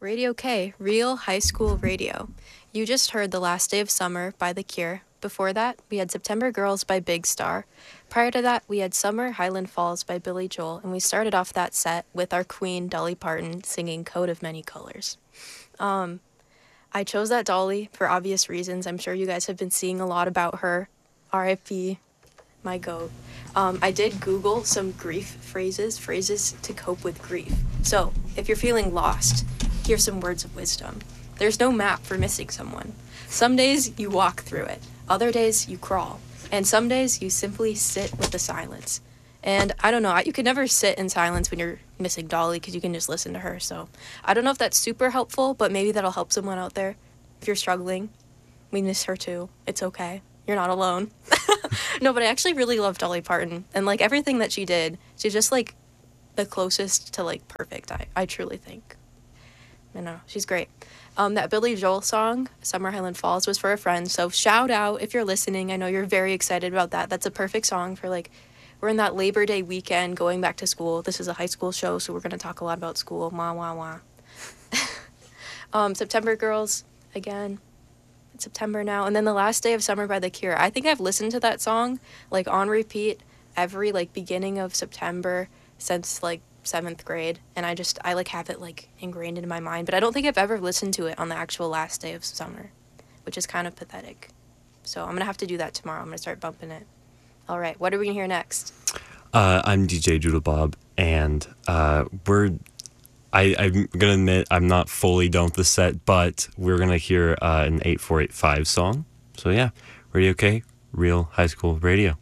Radio K, Real High School Radio. You just heard The Last Day of Summer by The Cure. Before that, we had September Girls by Big Star. Prior to that, we had Summer Highland Falls by Billy Joel, and we started off that set with our queen, Dolly Parton, singing Coat of Many Colors. I chose that Dolly for obvious reasons. I'm sure you guys have been seeing a lot about her. RIP, my goat. I did Google some grief phrases to cope with grief. So, if you're feeling lost, here's some words of wisdom. There's no map for missing someone. Some days you walk through it, other days you crawl, and some days you simply sit with the silence. And I don't know, you can never sit in silence when you're missing Dolly because you can just listen to her. So I don't know if that's super helpful, but maybe that'll help someone out there. If you're struggling, we miss her too. It's okay. You're not alone. No, but I actually really love Dolly Parton. And like everything that she did, she's just like the closest to like perfect, I truly think. I know, she's great. That Billy Joel song, Summer Highland Falls, was for a friend. So shout out if you're listening. I know you're very excited about that. That's a perfect song for like, we're in that Labor Day weekend going back to school. This is a high school show, so we're going to talk a lot about school. Wah, wah, wah. September Girls, again. It's September now. And then The Last Day of Summer by The Cure. I think I've listened to that song like on repeat every like beginning of September since like 7th grade, and I like have it like ingrained into my mind, but I don't think I've ever listened to it on the actual last day of summer, which is kind of pathetic. So I'm gonna have to do that tomorrow. I'm gonna start bumping it. All right, what are we gonna hear next? I'm DJ Doodle Bob, and I'm gonna admit I'm not fully done with the set, but we're gonna hear an 8485 song. So yeah, Radio K, Real High School Radio.